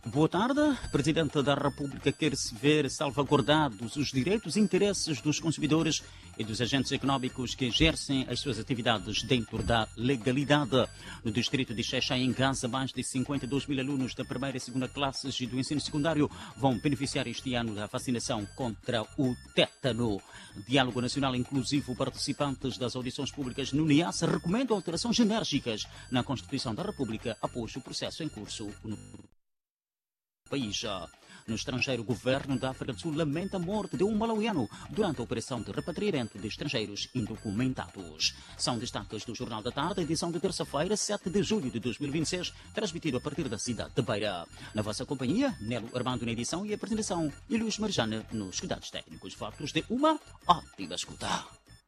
Boa tarde. O Presidente da República quer se ver salvaguardados os direitos e interesses dos consumidores e dos agentes económicos que exercem as suas atividades dentro da legalidade. No distrito de Xai-Xai, em Gaza, mais de 52 mil alunos da primeira e segunda classes e do ensino secundário vão beneficiar este ano da vacinação contra o tétano. Diálogo Nacional Inclusivo. Participantes das audições públicas no NIAS recomendam alterações enérgicas na Constituição da República após o processo em curso no país. No estrangeiro, o governo da África do Sul lamenta a morte de um malauiano durante a operação de repatriamento de estrangeiros indocumentados. São destaques do Jornal da Tarde, edição de terça-feira, 7 de julho de 2026, transmitido a partir da cidade de Beira. Na vossa companhia, Nelo Armando na edição e apresentação e Luís Marjana nos cuidados técnicos. Votos de uma ótima escuta.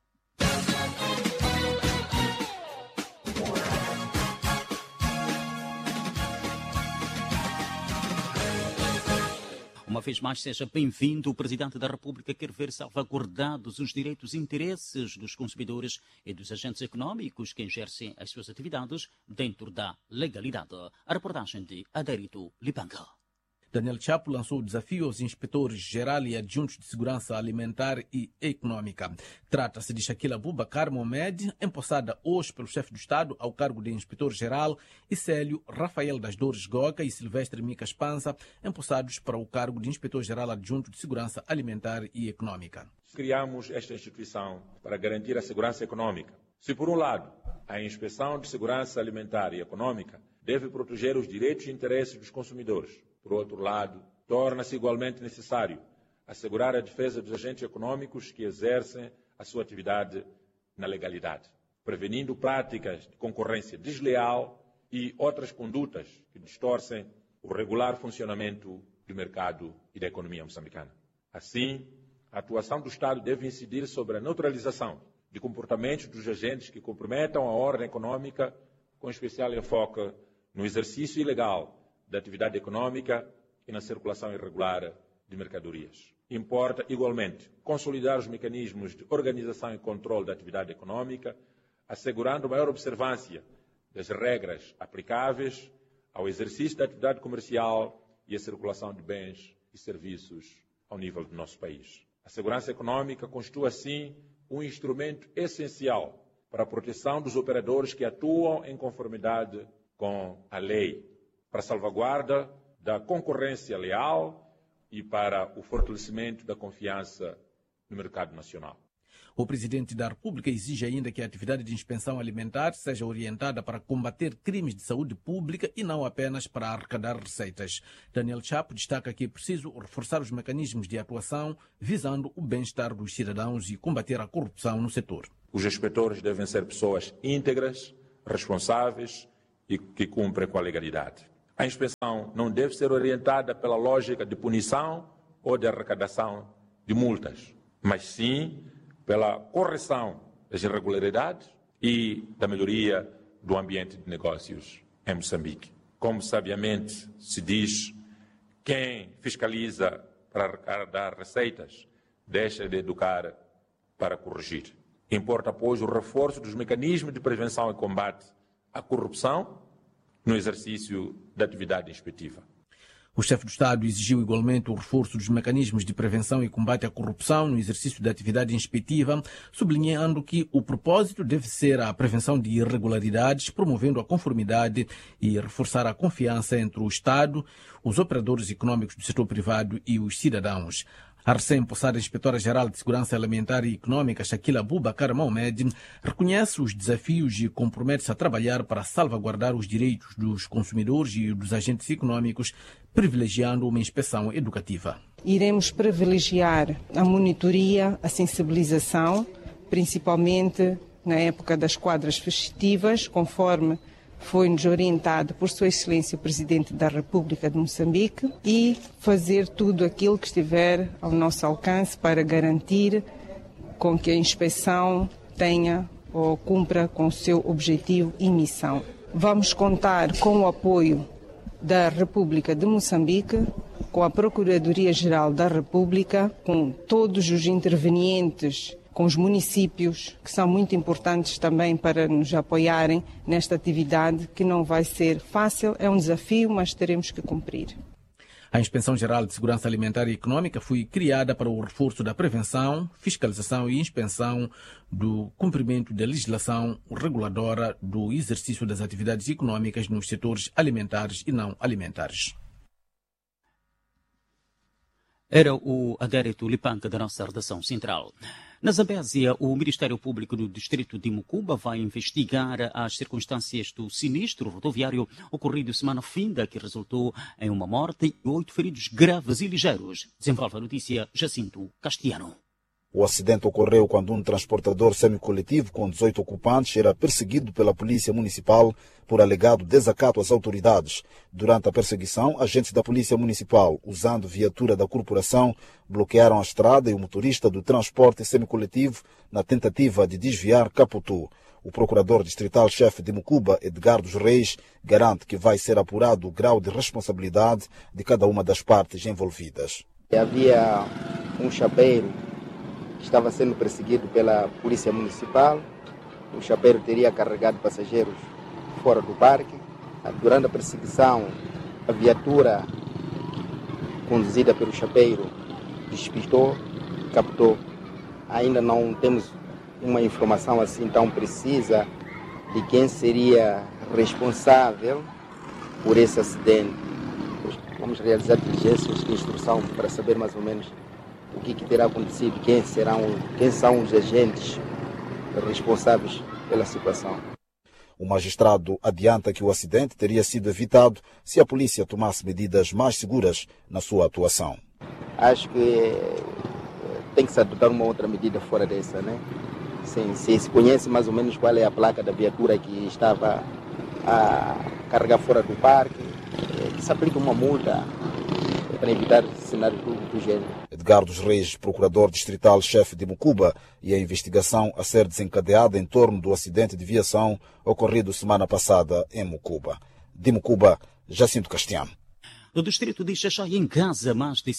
Uma vez mais, seja bem-vindo. O Presidente da República quer ver salvaguardados os direitos e interesses dos consumidores e dos agentes económicos que exercem as suas atividades dentro da legalidade. A reportagem de Aderito Lipanga. Daniel Chapo lançou o desafio aos inspetores geral e adjuntos de segurança alimentar e econômica. Trata-se de Shaquila Abubakar Mohamed, empossada hoje pelo chefe do Estado ao cargo de inspetor-geral, e Célio Rafael das Dores Goca e Silvestre Micas Panza, empossados para o cargo de inspetor-geral adjunto de segurança alimentar e econômica. Criamos esta instituição para garantir a segurança econômica. Se, por um lado, a inspeção de segurança alimentar e econômica deve proteger os direitos e interesses dos consumidores, por outro lado, torna-se igualmente necessário assegurar a defesa dos agentes econômicos que exercem a sua atividade na legalidade, prevenindo práticas de concorrência desleal e outras condutas que distorcem o regular funcionamento do mercado e da economia moçambicana. Assim, a atuação do Estado deve incidir sobre a neutralização de comportamentos dos agentes que comprometam a ordem econômica, com especial enfoque no exercício ilegal da atividade econômica e na circulação irregular de mercadorias. Importa, igualmente, consolidar os mecanismos de organização e controle da atividade econômica, assegurando maior observância das regras aplicáveis ao exercício da atividade comercial e à circulação de bens e serviços ao nível do nosso país. A segurança econômica constitui, assim, um instrumento essencial para a proteção dos operadores que atuam em conformidade com a lei, para a salvaguarda da concorrência leal e para o fortalecimento da confiança no mercado nacional. O Presidente da República exige ainda que a atividade de inspeção alimentar seja orientada para combater crimes de saúde pública e não apenas para arrecadar receitas. Daniel Chapo destaca que é preciso reforçar os mecanismos de atuação visando o bem-estar dos cidadãos e combater a corrupção no setor. Os inspetores devem ser pessoas íntegras, responsáveis e que cumprem com a legalidade. A inspeção não deve ser orientada pela lógica de punição ou de arrecadação de multas, mas sim pela correção das irregularidades e da melhoria do ambiente de negócios em Moçambique. Como sabiamente se diz, quem fiscaliza para arrecadar receitas deixa de educar para corrigir. Importa, pois, o reforço dos mecanismos de prevenção e combate à corrupção no exercício da atividade inspectiva. O chefe do Estado exigiu igualmente o reforço dos mecanismos de prevenção e combate à corrupção no exercício da atividade inspectiva, sublinhando que o propósito deve ser a prevenção de irregularidades, promovendo a conformidade e reforçar a confiança entre o Estado, os operadores econômicos do setor privado e os cidadãos. A recém-possada Inspetora-Geral de Segurança Alimentar e Econômica, Shaquila Abubakar Mohamed, reconhece os desafios e compromete-se a trabalhar para salvaguardar os direitos dos consumidores e dos agentes econômicos, privilegiando uma inspeção educativa. Iremos privilegiar a monitoria, a sensibilização, principalmente na época das quadras festivas, conforme foi-nos orientado por Sua Excelência o Presidente da República de Moçambique, e fazer tudo aquilo que estiver ao nosso alcance para garantir com que a inspeção tenha ou cumpra com o seu objetivo e missão. Vamos contar com o apoio da República de Moçambique, com a Procuradoria-Geral da República, com todos os intervenientes, com os municípios, que são muito importantes também para nos apoiarem nesta atividade, que não vai ser fácil, é um desafio, mas teremos que cumprir. A Inspeção-Geral de Segurança Alimentar e Econômica foi criada para o reforço da prevenção, fiscalização e inspeção do cumprimento da legislação reguladora do exercício das atividades econômicas nos setores alimentares e não alimentares. Era o Adérito Lipanca da nossa redação central. Na Zambésia, o Ministério Público do Distrito de Mucuba vai investigar as circunstâncias do sinistro rodoviário ocorrido semana finda, que resultou em uma morte e 8 feridos graves e ligeiros. Desenvolve a notícia Jacinto Castiano. O acidente ocorreu quando um transportador semicoletivo com 18 ocupantes era perseguido pela Polícia Municipal por alegado desacato às autoridades. Durante a perseguição, agentes da Polícia Municipal, usando viatura da corporação, bloquearam a estrada e o motorista do transporte semicoletivo na tentativa de desviar capotou. O procurador distrital-chefe de Mucuba, Edgar dos Reis, garante que vai ser apurado o grau de responsabilidade de cada uma das partes envolvidas. Havia um chapeiro que estava sendo perseguido pela Polícia Municipal. O chapeiro teria carregado passageiros fora do parque. Durante a perseguição, a viatura conduzida pelo chapeiro despistou, captou. Ainda não temos uma informação assim tão precisa de quem seria responsável por esse acidente. Vamos realizar diligências de instrução para saber mais ou menos o que terá acontecido, quem são os agentes responsáveis pela situação. O magistrado adianta que o acidente teria sido evitado se a polícia tomasse medidas mais seguras na sua atuação. Acho que tem que se adotar uma outra medida fora dessa, né? Se conhece mais ou menos qual é a placa da viatura que estava a carregar fora do parque, que se aplique uma multa para evitar cenários do gênero. Edgar dos Reis, procurador distrital-chefe de Mucuba, e a investigação a ser desencadeada em torno do acidente de viação ocorrido semana passada em Mucuba. De Mucuba, Jacinto Castiano. No distrito de Xaxai, em Gaza, mais de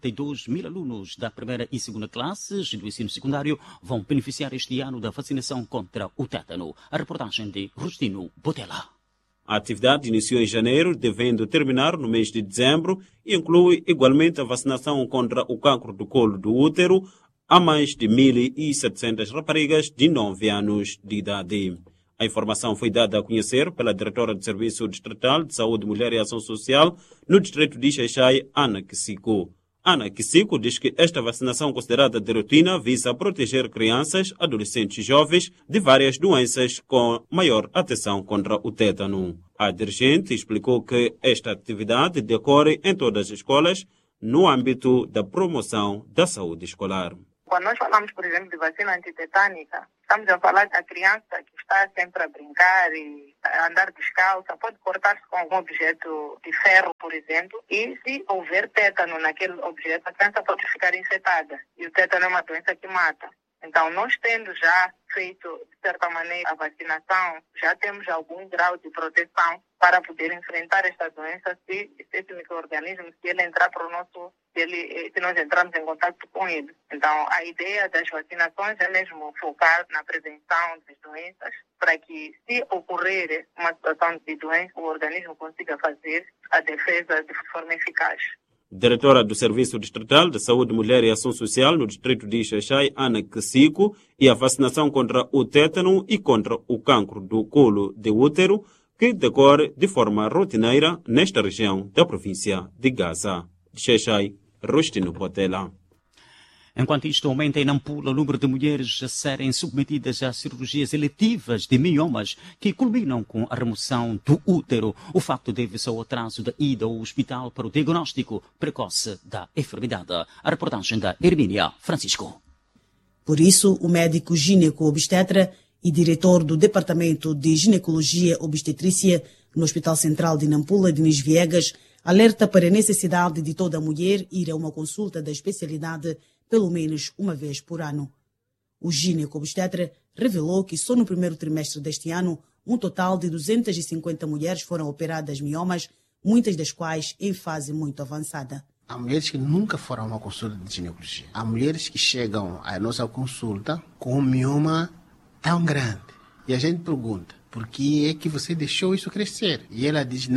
52 mil alunos da primeira e segunda classes do ensino secundário vão beneficiar este ano da vacinação contra o tétano. A reportagem de Rustino Botella. A atividade iniciou em janeiro, devendo terminar no mês de dezembro, e inclui igualmente a vacinação contra o cancro do colo do útero a mais de 1.700 raparigas de 9 anos de idade. A informação foi dada a conhecer pela diretora do Serviço Distrital de Saúde, Mulher e Ação Social no distrito de Xaixai, Ana Kisico. Ana Kisico diz que esta vacinação considerada de rotina visa proteger crianças, adolescentes e jovens de várias doenças com maior atenção contra o tétano. A dirigente explicou que esta atividade decorre em todas as escolas no âmbito da promoção da saúde escolar. Quando nós falamos, por exemplo, de vacina antitetânica, estamos a falar da criança que está sempre a brincar e a andar descalça, pode cortar-se com algum objeto de ferro, por exemplo, e se houver tétano naquele objeto, a criança pode ficar infectada. E o tétano é uma doença que mata. Então, nós tendo já feito, de certa maneira, a vacinação, já temos algum grau de proteção para poder enfrentar esta doença se esse micro-organismo, se ele entrar para o nosso, se nós entrarmos em contato com ele. Então, a ideia das vacinações é mesmo focar na prevenção das doenças, para que, se ocorrer uma situação de doença, o organismo consiga fazer a defesa de forma eficaz. Diretora do Serviço Distrital de Saúde, Mulher e Ação Social no distrito de Xaixai, Ana Kisico, e a vacinação contra o tétano e contra o cancro do colo de útero, que decorre de forma rotineira nesta região da província de Gaza. De Xaixai, Rustino Botella. Enquanto isto aumenta em Nampula o número de mulheres a serem submetidas a cirurgias eletivas de miomas que culminam com a remoção do útero, o facto deve-se ao atraso da ida ao hospital para o diagnóstico precoce da enfermidade. A reportagem da Hermínia Francisco. Por isso, o médico gineco-obstetra e diretor do Departamento de Ginecologia Obstetrícia no Hospital Central de Nampula, Diniz Viegas, alerta para a necessidade de toda mulher ir a uma consulta da especialidade pelo menos uma vez por ano. O gineco-obstetra revelou que só no primeiro trimestre deste ano, um total de 250 mulheres foram operadas miomas, muitas das quais em fase muito avançada. Há mulheres que nunca foram a uma consulta de ginecologia. Há mulheres que chegam à nossa consulta com um mioma tão grande. E a gente pergunta, por que é que você deixou isso crescer? E ela diz, não,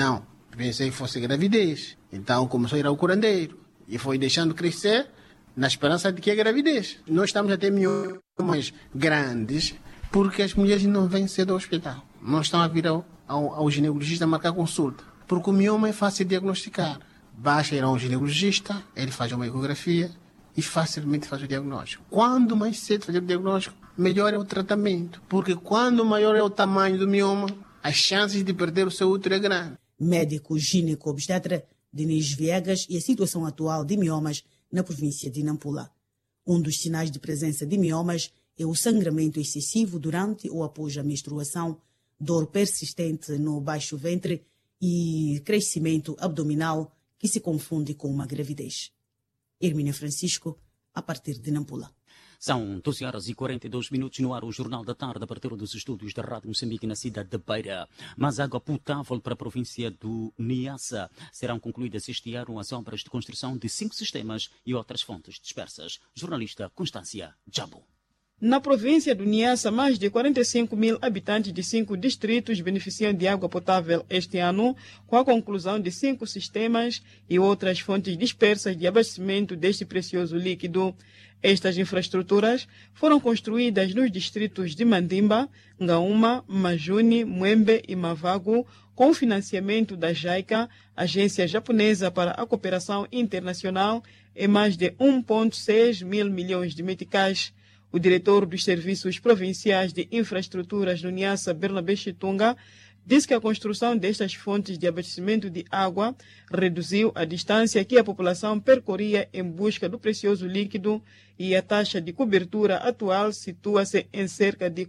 Pensei que fosse gravidez. Então começou a ir ao curandeiro e foi deixando crescer na esperança de que é gravidez. Nós estamos a ter miomas grandes porque as mulheres não vêm cedo ao hospital. Não estão a vir ao ginecologista marcar consulta. Porque o mioma é fácil de diagnosticar. Basta ir a um ginecologista, ele faz uma ecografia e facilmente faz o diagnóstico. Quanto mais cedo fazer o diagnóstico, melhor é o tratamento. Porque quando maior é o tamanho do mioma, as chances de perder o seu útero é grande. Médico gineco-obstetra Dinis Viegas e a situação atual de miomas na província de Nampula. Um dos sinais de presença de miomas é o sangramento excessivo durante ou após a menstruação, dor persistente no baixo ventre e crescimento abdominal que se confunde com uma gravidez. Hermínia Francisco, a partir de Nampula. São 12h42 no ar, o Jornal da Tarde, a partir dos estúdios da Rádio Moçambique na cidade de Beira. Mas água potável para a província do Niassa. Serão concluídas este ano as obras de construção de 5 sistemas e outras fontes dispersas. Jornalista Constância Jabo. Na província do Niassa, mais de 45 mil habitantes de 5 distritos beneficiam de água potável este ano, com a conclusão de 5 sistemas e outras fontes dispersas de abastecimento deste precioso líquido. Estas infraestruturas foram construídas nos distritos de Mandimba, Ngaúma, Majuni, Mwembe e Mavago, com financiamento da JICA, Agência Japonesa para a Cooperação Internacional, em mais de 1,6 mil milhões de meticais. O diretor dos Serviços Provinciais de Infraestruturas do Niassa, Bernabé Chitunga, disse que a construção destas fontes de abastecimento de água reduziu a distância que a população percorria em busca do precioso líquido e a taxa de cobertura atual situa-se em cerca de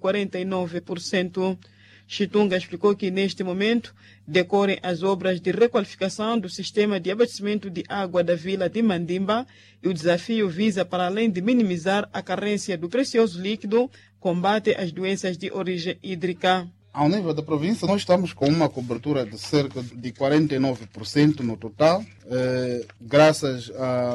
49%. Chitunga explicou que, neste momento, decorrem as obras de requalificação do sistema de abastecimento de água da vila de Mandimba e o desafio visa, para além de minimizar a carência do precioso líquido, combate as doenças de origem hídrica. Ao nível da província, nós estamos com uma cobertura de cerca de 49% no total, graças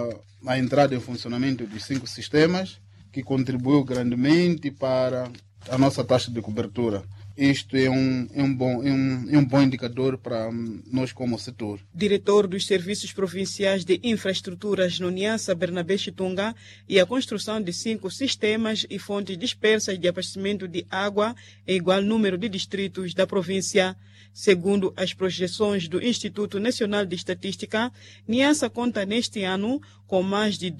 à entrada em funcionamento dos 5 sistemas, que contribuiu grandemente para a nossa taxa de cobertura. Isto é um bom indicador para nós como setor. Diretor dos Serviços Provinciais de Infraestruturas no Niassa, Bernabé Chitunga, e a construção de 5 sistemas e fontes dispersas de abastecimento de água em igual número de distritos da província. Segundo as projeções do Instituto Nacional de Estatística, Niassa conta neste ano com mais de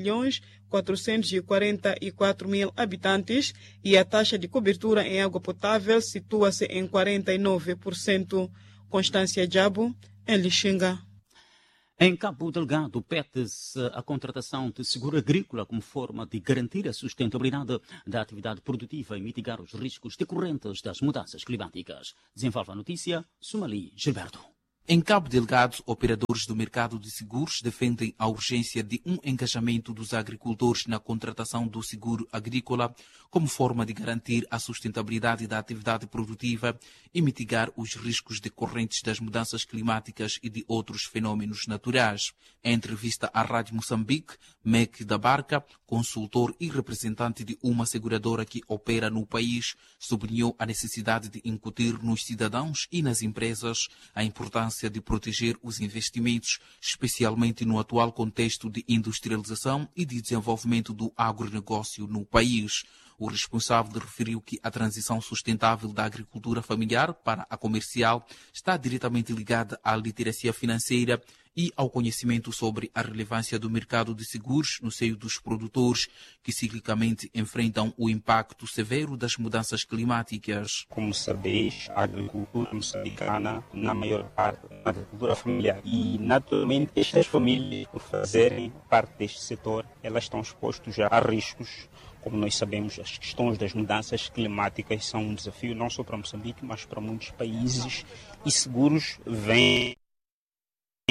2.444.000 habitantes e a taxa de cobertura em água potável situa-se em 49%. Constância Jabo, em Lixinga. Em Cabo Delgado, pede-se a contratação de seguro agrícola como forma de garantir a sustentabilidade da atividade produtiva e mitigar os riscos decorrentes das mudanças climáticas. Desenvolve a notícia, Sumali Gilberto. Em Cabo Delgado, operadores do mercado de seguros defendem a urgência de um engajamento dos agricultores na contratação do seguro agrícola como forma de garantir a sustentabilidade da atividade produtiva e mitigar os riscos decorrentes das mudanças climáticas e de outros fenômenos naturais. Em entrevista à Rádio Moçambique, Mec da Barca, consultor e representante de uma seguradora que opera no país, sublinhou a necessidade de incutir nos cidadãos e nas empresas a importância de proteger os investimentos, especialmente no atual contexto de industrialização e de desenvolvimento do agronegócio no país. O responsável referiu que a transição sustentável da agricultura familiar para a comercial está diretamente ligada à literacia financeira e ao conhecimento sobre a relevância do mercado de seguros no seio dos produtores que ciclicamente enfrentam o impacto severo das mudanças climáticas. Como sabeis, a agricultura moçambicana, na maior parte, é uma agricultura familiar. E, naturalmente, estas famílias, por fazerem parte deste setor, elas estão expostas a riscos. Como nós sabemos, as questões das mudanças climáticas são um desafio não só para Moçambique, mas para muitos países, e seguros vêm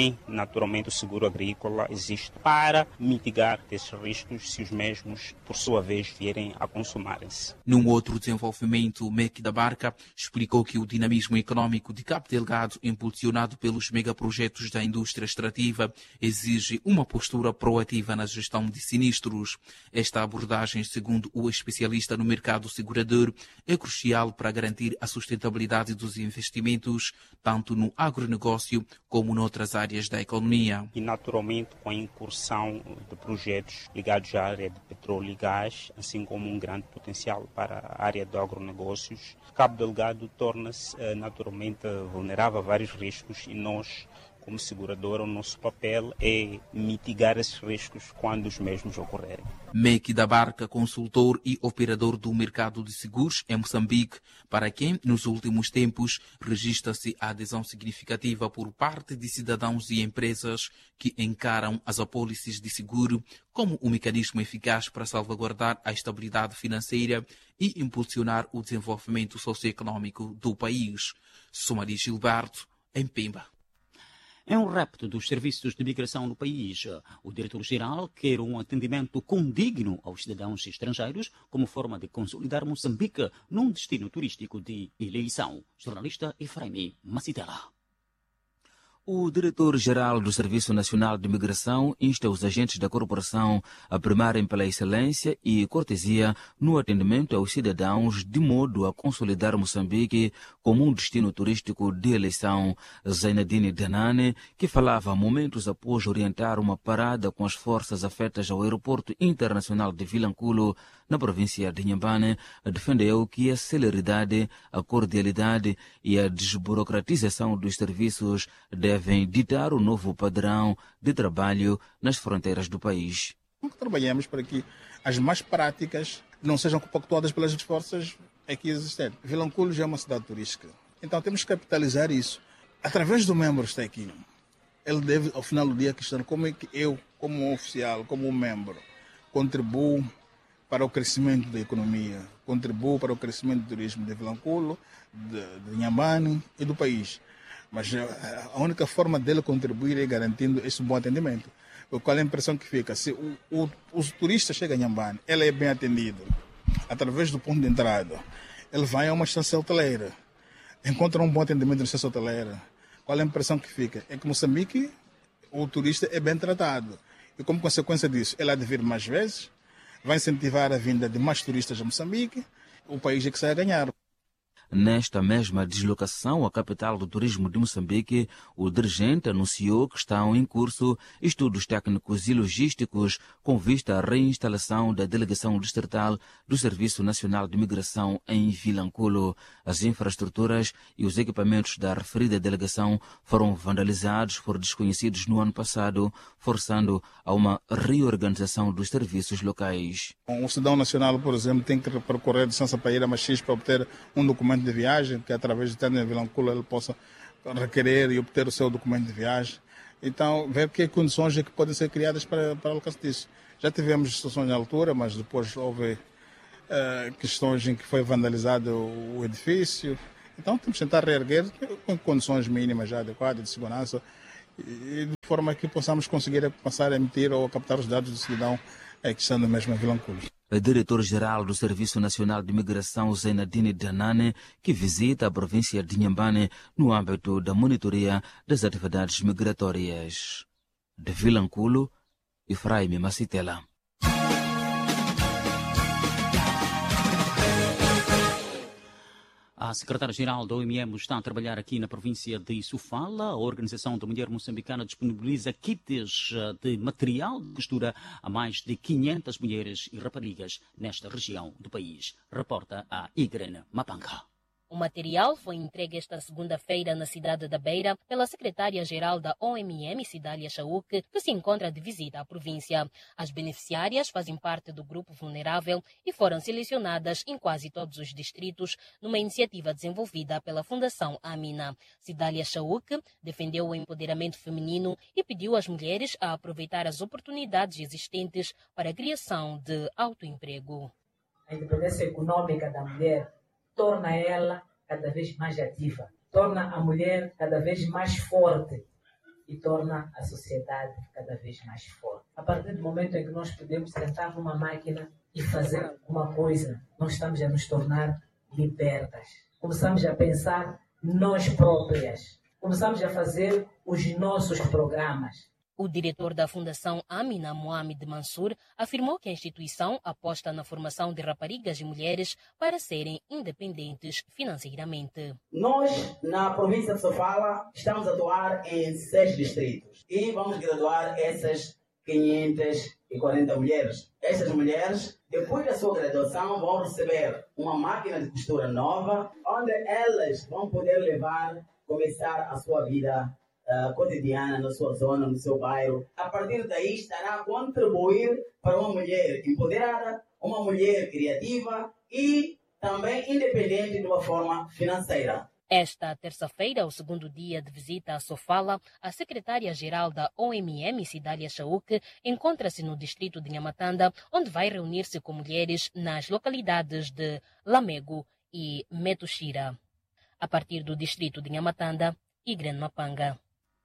Naturalmente, o seguro agrícola existe para mitigar esses riscos se os mesmos, por sua vez, vierem a consumarem-se. Num outro desenvolvimento, o MEC da Barca explicou que o dinamismo econômico de Cabo Delgado, impulsionado pelos megaprojetos da indústria extrativa, exige uma postura proativa na gestão de sinistros. Esta abordagem, segundo o especialista no mercado segurador, é crucial para garantir a sustentabilidade dos investimentos, tanto no agronegócio como noutras áreas da economia. E, naturalmente, com a incursão de projetos ligados à área de petróleo e gás, assim como um grande potencial para a área de agronegócios, Cabo Delgado torna-se naturalmente vulnerável a vários riscos e nós, como seguradora, o nosso papel é mitigar esses riscos quando os mesmos ocorrerem. MEC da Barca, consultor e operador do mercado de seguros em Moçambique, para quem, nos últimos tempos, registra-se a adesão significativa por parte de cidadãos e empresas que encaram as apólices de seguro como um mecanismo eficaz para salvaguardar a estabilidade financeira e impulsionar o desenvolvimento socioeconômico do país. Somari Gilberto, em Pemba. É um repto dos serviços de migração no país. O diretor-geral quer um atendimento condigno aos cidadãos estrangeiros como forma de consolidar Moçambique num destino turístico de eleição. Jornalista Efraim Macitela. O diretor-geral do Serviço Nacional de Migração insta os agentes da corporação a primarem pela excelência e cortesia no atendimento aos cidadãos, de modo a consolidar Moçambique como um destino turístico de eleição. Zainadine Danane, que falava momentos após orientar uma parada com as forças afetas ao aeroporto internacional de Vilanculo, na província de Inhambane, defendeu que a celeridade, a cordialidade e a desburocratização dos serviços devem ditar o novo padrão de trabalho nas fronteiras do país. Trabalhamos para que as más práticas não sejam compactuadas pelas forças aqui existentes. Vilanculo já é uma cidade turística, então temos que capitalizar isso. Através do membro que está aqui, ele deve, ao final do dia, questionar como é que eu, como um oficial, como um membro, contribuo para o crescimento da economia, contribuo para o crescimento do turismo de Vilanculo, de Inhambane e do país. Mas a única forma dele contribuir é garantindo esse bom atendimento. Qual é a impressão que fica? Se o turista chega em Inhambane, ele é bem atendido através do ponto de entrada. Ele vai a uma estância hoteleira, encontra um bom atendimento na estância hoteleira. Qual é a impressão que fica? É que Moçambique, o turista é bem tratado. E como consequência disso, ele há de vir mais vezes, vai incentivar a vinda de mais turistas a Moçambique, o país é que sai a ganhar. Nesta mesma deslocação à capital do turismo de Moçambique, o dirigente anunciou que estão em curso estudos técnicos e logísticos com vista à reinstalação da delegação distrital do Serviço Nacional de Migração em Vilanculo. As infraestruturas e os equipamentos da referida delegação foram vandalizados por desconhecidos no ano passado, forçando a uma reorganização dos serviços locais. O cidadão nacional, por exemplo, tem que percorrer distância para ir a Machis para obter um documento de viagem, que através de estar em Vilanculo ele possa requerer e obter o seu documento de viagem. Então, ver que condições é que podem ser criadas para o alcance disso. Já tivemos situações na altura, mas depois houve questões em que foi vandalizado o edifício. Então, temos que tentar reerguer com condições mínimas já adequadas de segurança e de forma que possamos conseguir passar a emitir ou a captar os dados do cidadão que estão no mesmo Vilanculo. O diretor-geral do Serviço Nacional de Migração, Zainadine Danane, que visita a província de Inhambane no âmbito da monitoria das atividades migratórias. De Vilanculo, Efraim Macitela. A secretária-geral da OMM está a trabalhar aqui na província de Sofala. A Organização da Mulher Moçambicana disponibiliza kits de material de costura a mais de 500 mulheres e raparigas nesta região do país. Reporta a Igren Mapanca. O material foi entregue esta segunda-feira na cidade da Beira pela secretária-geral da OMM, Cidália Chauk, que se encontra de visita à província. As beneficiárias fazem parte do grupo vulnerável e foram selecionadas em quase todos os distritos numa iniciativa desenvolvida pela Fundação Amina. Cidália Chauk defendeu o empoderamento feminino e pediu às mulheres a aproveitar as oportunidades existentes para a criação de autoemprego. A independência econômica da mulher torna ela cada vez mais ativa, torna a mulher cada vez mais forte e torna a sociedade cada vez mais forte. A partir do momento em que nós podemos sentar numa máquina e fazer alguma coisa, nós estamos a nos tornar libertas. Começamos a pensar nós próprias. Começamos a fazer os nossos programas. O diretor da Fundação Amina Mohamed Mansour afirmou que a instituição aposta na formação de raparigas e mulheres para serem independentes financeiramente. Nós, na província de Sofala, estamos a atuar em 6 distritos e vamos graduar essas 540 mulheres. Essas mulheres, depois da sua graduação, vão receber uma máquina de costura nova, onde elas vão poder começar a sua vida cotidiana na sua zona, no seu bairro. A partir daí estará a contribuir para uma mulher empoderada, uma mulher criativa e também independente de uma forma financeira. Esta terça-feira, o segundo dia de visita a Sofala, a secretária-geral da OMM, Cidália Chauk, encontra-se no distrito de Nhamatanda, onde vai reunir-se com mulheres nas localidades de Lamego e Metuxira. A partir do distrito de Nhamatanda e Grande Mapanga.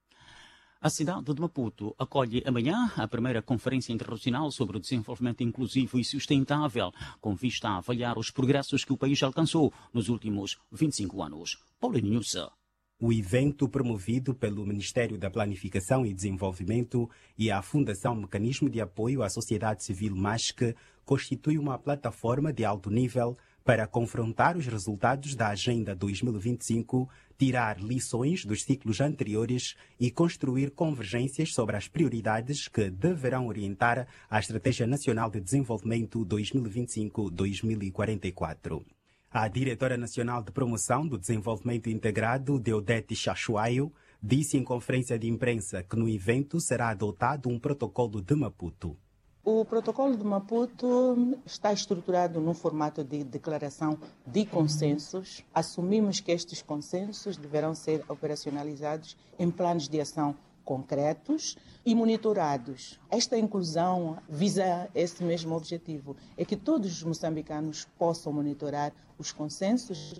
A cidade de Maputo acolhe amanhã a primeira Conferência Internacional sobre o Desenvolvimento Inclusivo e Sustentável, com vista a avaliar os progressos que o país alcançou nos últimos 25 anos. Paulo Nussa. O evento, promovido pelo Ministério da Planificação e Desenvolvimento e a Fundação Mecanismo de Apoio à Sociedade Civil MASC, constitui uma plataforma de alto nível para confrontar os resultados da Agenda 2025, tirar lições dos ciclos anteriores e construir convergências sobre as prioridades que deverão orientar a Estratégia Nacional de Desenvolvimento 2025-2044. A diretora nacional de Promoção do Desenvolvimento Integrado, Deodete Chachuaio, disse em conferência de imprensa que no evento será adotado um protocolo de Maputo. O protocolo de Maputo está estruturado num formato de declaração de consensos. Assumimos que estes consensos deverão ser operacionalizados em planos de ação concretos e monitorados. Esta inclusão visa esse mesmo objetivo, é que todos os moçambicanos possam monitorar os consensos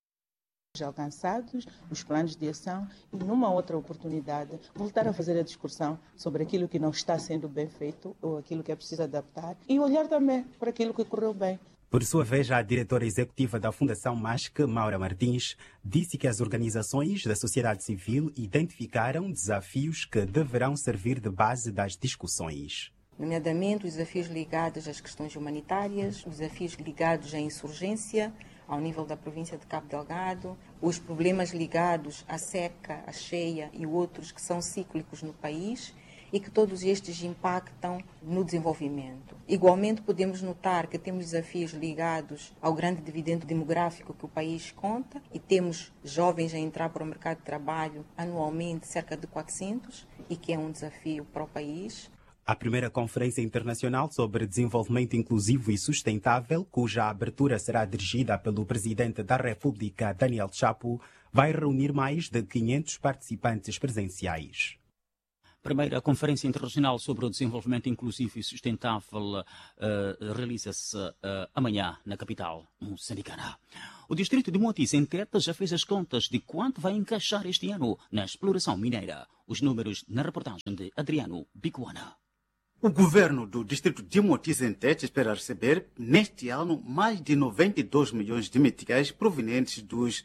alcançados, os planos de ação e, numa outra oportunidade, voltar a fazer a discussão sobre aquilo que não está sendo bem feito ou aquilo que é preciso adaptar e olhar também para aquilo que correu bem. Por sua vez, a diretora executiva da Fundação MASC, Maura Martins, disse que as organizações da sociedade civil identificaram desafios que deverão servir de base das discussões. Nomeadamente os desafios ligados às questões humanitárias, os desafios ligados à insurgência, ao nível da província de Cabo Delgado, os problemas ligados à seca, à cheia e outros que são cíclicos no país e que todos estes impactam no desenvolvimento. Igualmente podemos notar que temos desafios ligados ao grande dividendo demográfico que o país conta e temos jovens a entrar para o mercado de trabalho anualmente cerca de 400 e que é um desafio para o país. A primeira Conferência Internacional sobre Desenvolvimento Inclusivo e Sustentável, cuja abertura será dirigida pelo Presidente da República, Daniel Chapo, vai reunir mais de 500 participantes presenciais. Primeira Conferência Internacional sobre o Desenvolvimento Inclusivo e Sustentável realiza-se amanhã na capital moçambicana. O distrito de Moatize, em Teta, já fez as contas de quanto vai encaixar este ano na exploração mineira. Os números na reportagem de Adriano Bicuana. O governo do distrito de Moatize em Tete espera receber, neste ano, mais de 92 milhões de meticais provenientes dos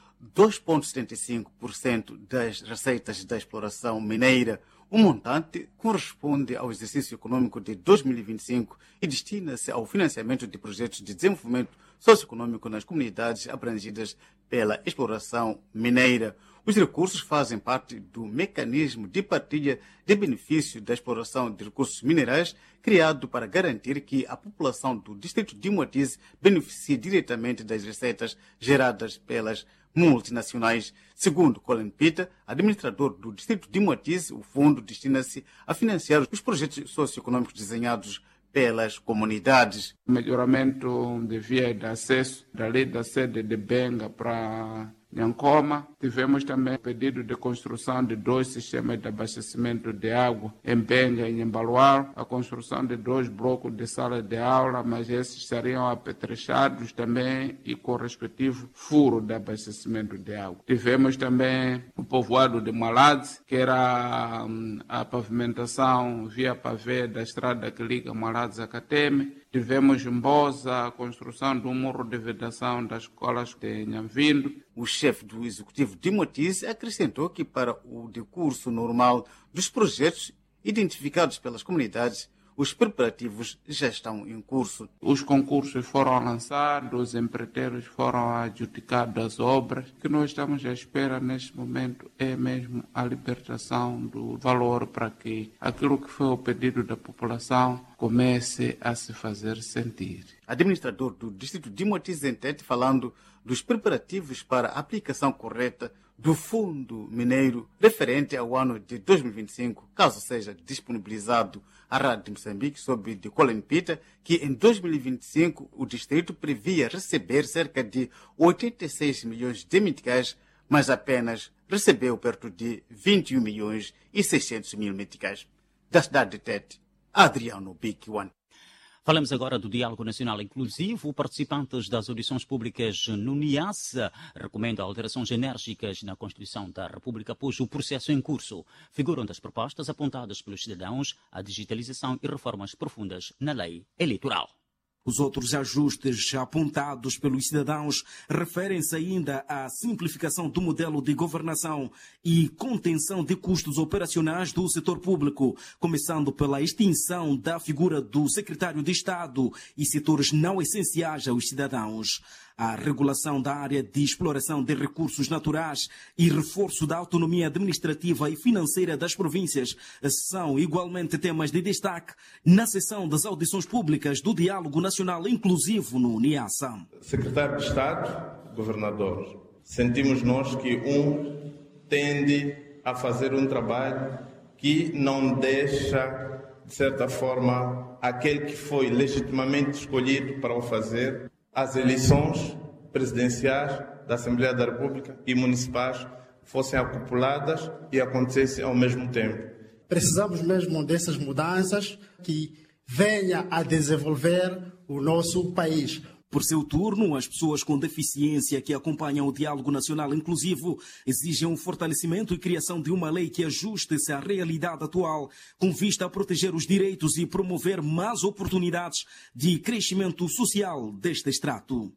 2,75% das receitas da exploração mineira. O montante corresponde ao exercício econômico de 2025 e destina-se ao financiamento de projetos de desenvolvimento socioeconômico nas comunidades abrangidas pela exploração mineira. Os recursos fazem parte do mecanismo de partilha de benefício da exploração de recursos minerais, criado para garantir que a população do distrito de Moatize beneficie diretamente das receitas geradas pelas multinacionais. Segundo Colin Peter, administrador do distrito de Moatize, o fundo destina-se a financiar os projetos socioeconômicos desenhados pelas comunidades. Melhoramento de via de acesso da lei da sede de Benga para Nhancoma. Tivemos também pedido de construção de 2 sistemas de abastecimento de água em Benga e em Embaluar, a construção de 2 blocos de sala de aula, mas esses seriam apetrechados também e com respectivo furo de abastecimento de água. Tivemos também o povoado de Maladze, que era a pavimentação via pavê da estrada que liga Maladze a Cateme. Tivemos em Mbosa a construção de um muro de vedação das escolas de Nhamvindo. O chefe do Executivo de Moatize acrescentou que para o decurso normal dos projetos identificados pelas comunidades, os preparativos já estão em curso. Os concursos foram lançados, os empreiteiros foram adjudicados as obras. O que nós estamos à espera neste momento é mesmo a libertação do valor para que aquilo que foi o pedido da população comece a se fazer sentir. Administrador do Distrito de Moatize Entente falando dos preparativos para a aplicação correta do Fundo Mineiro referente ao ano de 2025, caso seja disponibilizado à Rádio de Moçambique sob de Colin Peter, que em 2025 o distrito previa receber cerca de 86 milhões de meticais, mas apenas recebeu perto de 21 milhões e 600 mil meticais. Da cidade de Tete, Adriano Big One. Falamos agora do Diálogo Nacional Inclusivo. Participantes das audições públicas no NIASA recomendam alterações enérgicas na Constituição da República após o processo em curso. Figuram das propostas apontadas pelos cidadãos a digitalização e reformas profundas na lei eleitoral. Os outros ajustes apontados pelos cidadãos referem-se ainda à simplificação do modelo de governação e contenção de custos operacionais do setor público, começando pela extinção da figura do secretário de Estado e setores não essenciais aos cidadãos. A regulação da área de exploração de recursos naturais e reforço da autonomia administrativa e financeira das províncias são igualmente temas de destaque na sessão das audições públicas do Diálogo Nacional Inclusivo no NIASA. Secretário de Estado, governador, sentimos nós que tende a fazer um trabalho que não deixa, de certa forma, aquele que foi legitimamente escolhido para o fazer. As eleições presidenciais da Assembleia da República e municipais fossem acopladas e acontecessem ao mesmo tempo. Precisamos mesmo dessas mudanças que venham a desenvolver o nosso país. Por seu turno, as pessoas com deficiência que acompanham o Diálogo Nacional Inclusivo exigem um fortalecimento e criação de uma lei que ajuste-se à realidade atual, com vista a proteger os direitos e promover mais oportunidades de crescimento social deste extrato.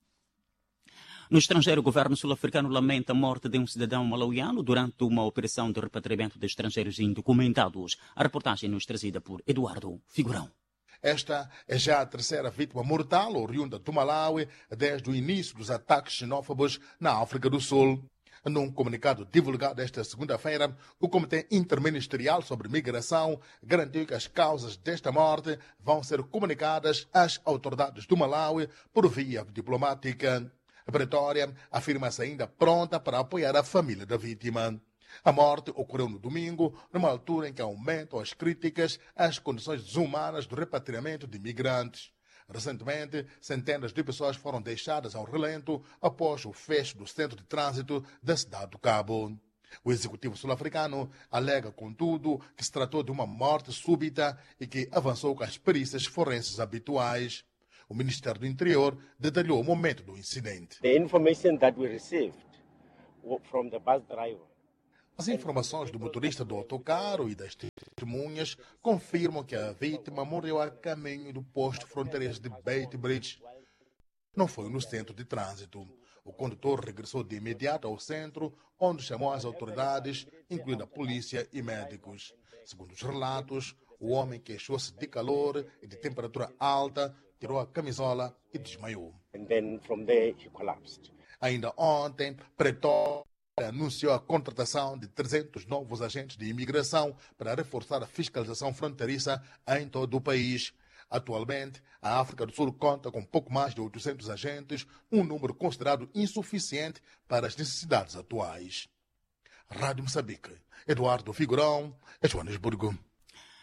No estrangeiro, o governo sul-africano lamenta a morte de um cidadão malauiano durante uma operação de repatriamento de estrangeiros indocumentados. A reportagem nos trazida por Eduardo Figurão. Esta é já a terceira vítima mortal oriunda do Malawi desde o início dos ataques xenófobos na África do Sul. Num comunicado divulgado esta segunda-feira, o Comitê Interministerial sobre Migração garantiu que as causas desta morte vão ser comunicadas às autoridades do Malawi por via diplomática. A Pretória afirma-se ainda pronta para apoiar a família da vítima. A morte ocorreu no domingo, numa altura em que aumentam as críticas às condições desumanas do repatriamento de imigrantes. Recentemente, centenas de pessoas foram deixadas ao relento após o fecho do centro de trânsito da cidade do Cabo. O executivo sul-africano alega, contudo, que se tratou de uma morte súbita e que avançou com as perícias forenses habituais. O Ministério do Interior detalhou o momento do incidente. The information that we received from the bus driver. As informações do motorista do autocarro e das testemunhas confirmam que a vítima morreu a caminho do posto fronteiriço de Beitbridge. Não foi no centro de trânsito. O condutor regressou de imediato ao centro, onde chamou as autoridades, incluindo a polícia e médicos. Segundo os relatos, o homem queixou-se de calor e de temperatura alta, tirou a camisola e desmaiou. And then from there he collapsed. Ainda ontem, Pretória anunciou a contratação de 300 novos agentes de imigração para reforçar a fiscalização fronteiriça em todo o país. Atualmente, a África do Sul conta com pouco mais de 800 agentes, um número considerado insuficiente para as necessidades atuais. Rádio Moçambique, Eduardo Figurão, Joanesburgo.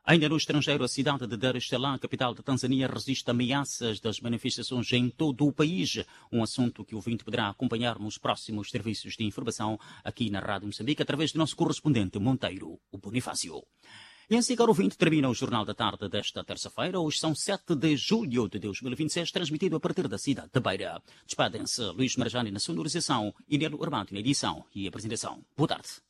Ainda no estrangeiro, a cidade de Dar es Salaam, capital da Tanzânia, resiste a ameaças das manifestações em todo o país. Um assunto que o ouvinte poderá acompanhar nos próximos serviços de informação aqui na Rádio Moçambique, através do nosso correspondente Monteiro, o Bonifácio. E assim, caro ouvinte, termina o Jornal da Tarde desta terça-feira. Hoje são 7 de julho de 2026, transmitido a partir da cidade de Beira. Despedem-se Luís Marjani na sonorização e Nelo Armando na edição e apresentação. Boa tarde.